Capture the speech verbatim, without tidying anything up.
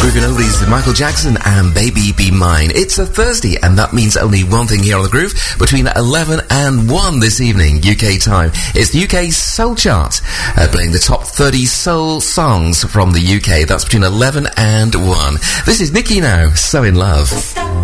Groovin' Oldies with Michael Jackson and Baby Be Mine. It's a Thursday, and that means only one thing here on The Groove. Between eleven and one this evening, U K time, it's the U K Soul Chart, uh, playing the top thirty soul songs from the U K. That's between eleven and one. This is Nikki now, So In Love.